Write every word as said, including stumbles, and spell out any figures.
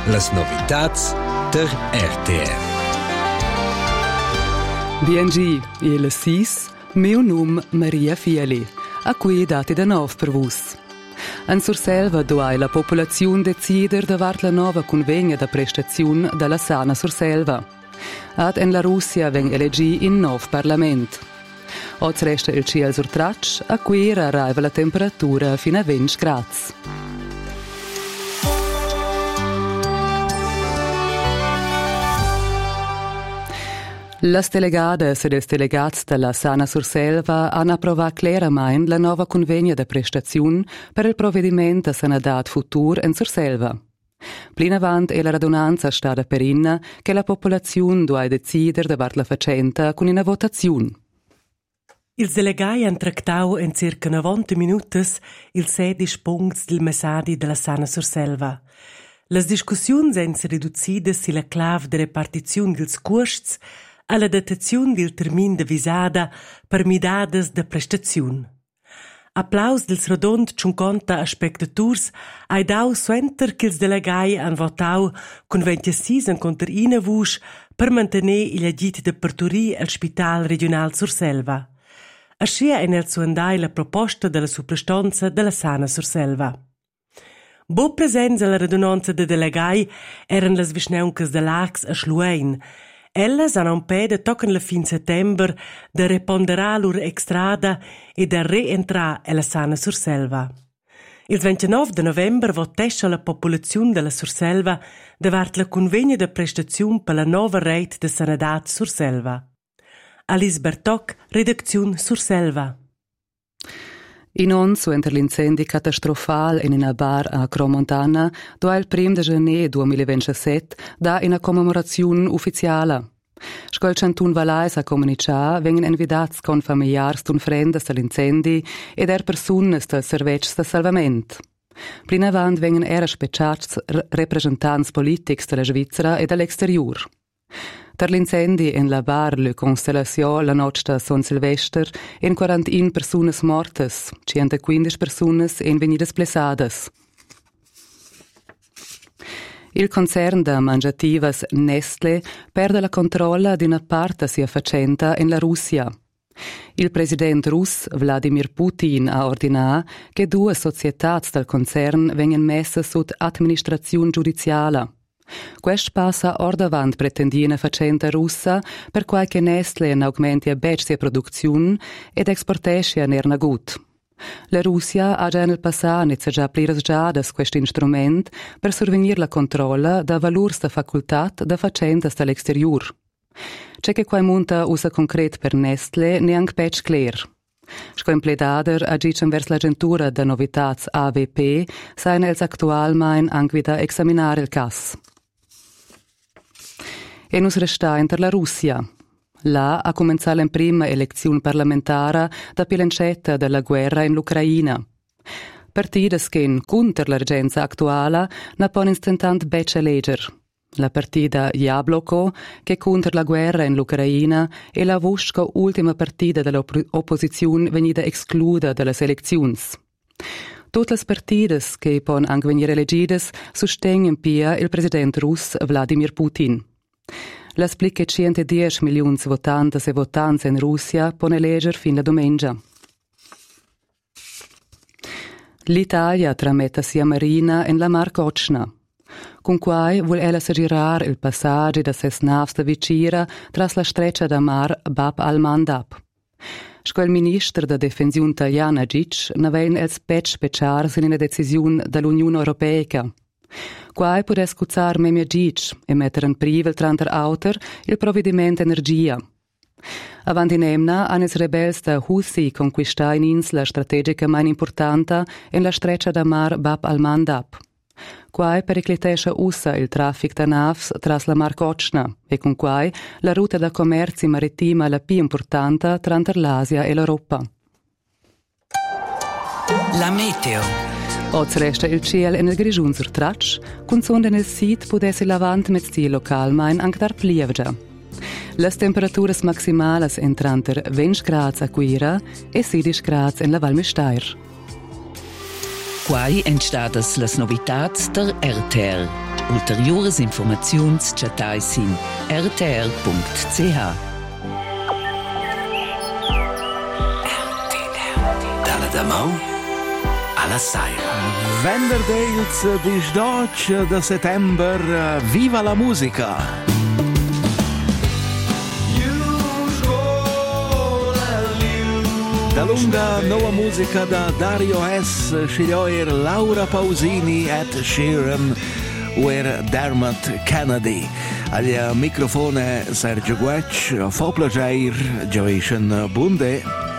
Las novitats der R T R. Biengi, e le sis, meu nome Maria Fieli, a cui dati da nov per vos. En Surselva doai la popolazione decider davart la nova convegna da prestazione dalla sana Surselva. Ad en la Russia veng elegi in nov parlament. Oz resta il ciel sur traccia, a cui arriva la temperatura fino a venti gradi. Las delegadas e des delegats della Sana Surselva hanno approvato chiaramente la nuova convegna di prestazione per il provvedimento Sanadat Futur in Surselva. Plin avant è la radunanza stata per inna che la popolazione deve decidere davart la facenta con una votazione. Ils delegati hanno trattato in circa novanta minuti il sedici punti del messaggio della Sana Surselva. Le discussioni sono ridotte sulla clave di repartizione dels costi alla datazione del termine de visada per midades de prestazione. Applaus dels rodond cinquanta spectators hai dau suenter che ils delegati han votau con ventisei en contra una vusch per mantenere il agit de parturir al Spital Regional Surselva. Ascia è nel suo andai la proposta della suprastanza della Sana Surselva. Bo presenza alla radunanza de delegati eran las visneuncas de Lax a Schluein. Ellas hanno impedito toccano la fin settembre di reponderare loro extrada e di rientrare alla Sana Surselva. Il ventinove di novembre votesce la popolazione della Surselva davart la convegna di prestazione per la nuova rete di Sanadat Surselva. Alice Bertoc, redazione Surselva. In onzu enter l'incendi catastrofal in una bar a Cromontana, dove il primo di gennaio duemilaventisette da una commemorazione ufficiale. Scol Cantun Valais a comunicare vengono invitati con familiari d'un frendes dell'incendi ed er personas del servizio di salvamento. Plin avant vengono era speciati rappresentanti politici della Svizzera e dell'exterior. Per l'incendi in la bar Le Constellation la notte di San Silvester in quarantuno persone morte, centoquindici persone in venidas blessadas. Il concern da mangiativas Nestlé perde la controlla di una parte sia facenta in la Russia. Il presidente russo Vladimir Putin ha ordinato che due società del concern vengano messe sotto amministrazione giudiziale. Questo passa or davant pretendina facenta russa per qualche Nestlé in aumenti a bec produzione ed exportesce a nerna gut. La Russia ha già nel passato già plirasgiato questo strumento per survenire la controlla da valors da facoltà da facenta dall'exterior. C'è che quai monta usa concret per Nestlé neanche bec clear. Scoim pledader agicem vers l'agentura da novitats A V P sain els actualmein anche da examinare il cas. E nus resta inter la Russia. Là ha cominciato la prima elezione parlamentare da pilancetta della guerra in l'Ucraina. Partidas che in contro l'urgenza attuale ne pon instantant becce legger. La partita Jabloko, che contro la guerra in l'Ucraina, è la vostra ultima partita dell'opposizione venuta esclusa dalle elezioni. Tutte le partite che pon anche venire elegite sostengono pia il presidente russo Vladimir Putin. La splica centodieci milioni di votanti e votanti in Russia pon eleggere fin la domenica. L'Italia trametta sia marina in la Mar Cocna. Con quai vuol ella girare il passaggio da ses navs da vicira tras la streccia da mar Bab al-Mandab. Scol ministro da difensione italiana Gic navein els pec speciars in una decisione dall'Unione Europea. Quai può scuzzar memia Gic e mettere in privel tranter auter il provvedimento energia. Avanti in emna hanno i rebels da Houthi conquistà in insula strategica mai importante in la streccia da mar Bab al-Mandab. Quai periclitesce ussa il traffic da navs tras la Mar Cocna e con quai la ruta da commerci marittima la più importante tra l'Asia e l'Europa. La meteo. Oz resta il ciel in il grigiun sur traccia, con sonda nel sit può essere lavant met stil local main anche dar plievgia. Las temperaturas maximales entran tra venti gradi a Quira e sedici gradi in la Val Müstair. Quai entstadas las novitats der R T R. Ulteriores informaziuns chatai sin r t r punct c h. Dalla Damau alla Saira. Venerdì il diciotto di settembre, viva la musica! Da lunga nuova musica da Dario S, sceglioir Laura Pausini et Sheeran, uer Dermot Kennedy. Agli microfone Sergio Guec, fa placer, Joyce Bunde.